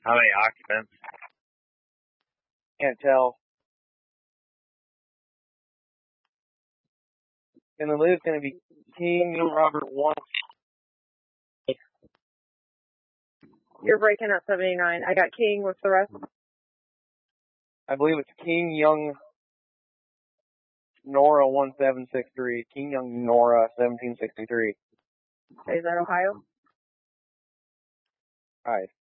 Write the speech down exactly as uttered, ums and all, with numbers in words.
How many occupants? Can't tell. And the lid's going to be King Robert one. You're breaking up seventy-nine. I got King. What's the rest? I believe it's King Young Nora one seven six three. King Young Nora seventeen sixty-three. Is that Ohio? Alright.